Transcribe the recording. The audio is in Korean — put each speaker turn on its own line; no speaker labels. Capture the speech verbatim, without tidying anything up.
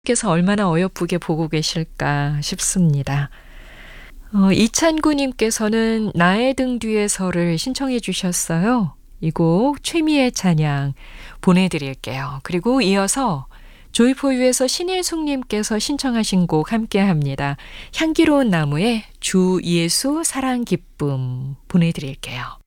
께서 얼마나 어여쁘게 보고 계실까 싶습니다. 어, 이찬구 님께서는 나의 등 뒤에서를 신청해 주셨어요. 이 곡 최미의 찬양 보내드릴게요. 그리고 이어서 조이포유에서 신혜숙 님께서 신청하신 곡 함께합니다. 향기로운 나무의 주 예수 사랑 기쁨 보내드릴게요.